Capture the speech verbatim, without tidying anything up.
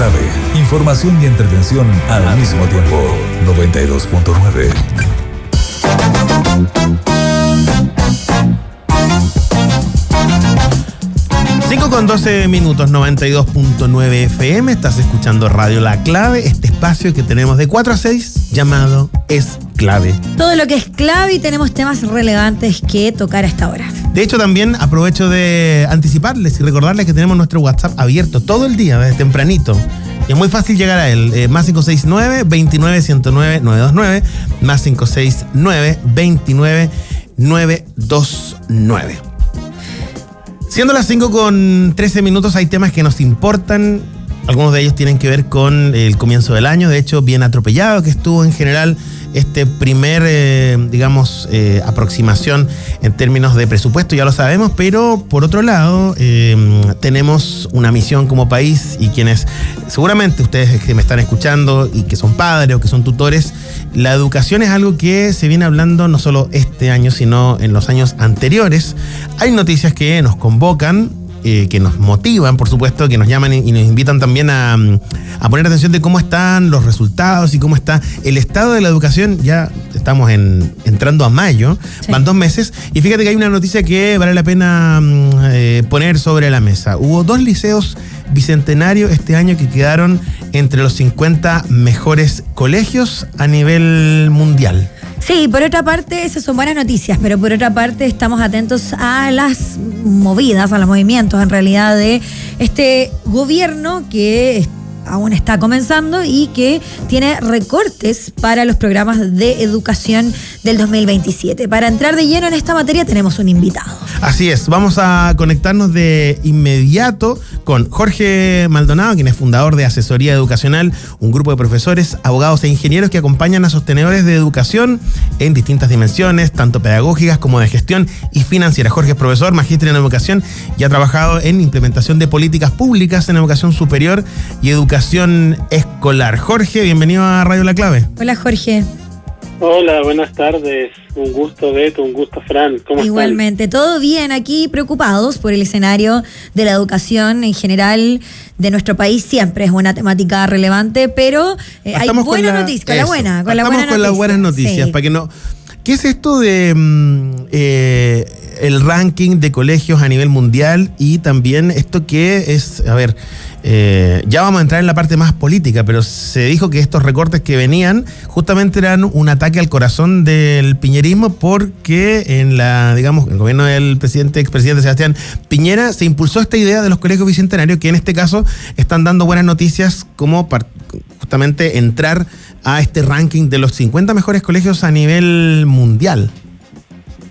Clave. Información y entretención al mismo tiempo. noventa y dos punto nueve. cinco con doce minutos, noventa y dos punto nueve F M. Estás escuchando Radio La Clave, este espacio que tenemos de cuatro a seis llamado Es Clave. Todo lo que es clave, y tenemos temas relevantes que tocar a esta hora. De hecho, también aprovecho de anticiparles y recordarles que tenemos nuestro WhatsApp abierto todo el día, desde tempranito. Y es muy fácil llegar a él. Eh, más cinco seis nueve, veintinueve, ciento nueve, novecientos veintinueve. Más cinco seis nueve, veintinueve, novecientos veintinueve. Siendo las cinco con trece minutos, hay temas que nos importan. Algunos de ellos tienen que ver con el comienzo del año. De hecho, bien atropellado que estuvo en general este primer, eh, digamos, eh, aproximación en términos de presupuesto, ya lo sabemos, pero por otro lado, eh, tenemos una misión como país, y quienes, seguramente ustedes que me están escuchando y que son padres o que son tutores, la educación es algo que se viene hablando no solo este año, sino en los años anteriores. Hay noticias que nos convocan, Eh, que nos motivan, por supuesto, que nos llaman y, y nos invitan también a, a poner atención de cómo están los resultados y cómo está el estado de la educación. Ya estamos en, entrando a mayo, sí. Van dos meses, y fíjate que hay una noticia que vale la pena eh, poner sobre la mesa. Hubo dos liceos bicentenarios este año que quedaron entre los cincuenta mejores colegios a nivel mundial. Sí, por otra parte, esas son buenas noticias, pero por otra parte estamos atentos a las movidas, a los movimientos en realidad de este gobierno que aún está comenzando y que tiene recortes para los programas de educación del dos mil veintisiete. Para entrar de lleno en esta materia tenemos un invitado. Así es, vamos a conectarnos de inmediato con Jorge Maldonado, quien es fundador de Asesoría Educacional, un grupo de profesores, abogados e ingenieros que acompañan a sostenedores de educación en distintas dimensiones, tanto pedagógicas como de gestión y financiera. Jorge es profesor, magíster en educación y ha trabajado en implementación de políticas públicas en educación superior y educación escolar. Jorge, bienvenido a Radio La Clave. Hola, Jorge. Hola, buenas tardes. Un gusto, Beto, un gusto, Fran. ¿Cómo Igualmente, están? todo bien aquí, preocupados por el escenario de la educación en general de nuestro país. Siempre es una temática relevante, pero eh, hay buena la, noticia, con la buena, con la buena con las buenas noticias, sí. Para que no. ¿Qué es esto de eh, el ranking de colegios a nivel mundial? Y también esto que es, a ver, eh, ya vamos a entrar en la parte más política, pero se dijo que estos recortes que venían justamente eran un ataque al corazón del piñerismo, porque en la, digamos, el gobierno del presidente, expresidente Sebastián Piñera, se impulsó esta idea de los colegios bicentenarios, que en este caso están dando buenas noticias como para justamente entrar a este ranking de los cincuenta mejores colegios a nivel mundial.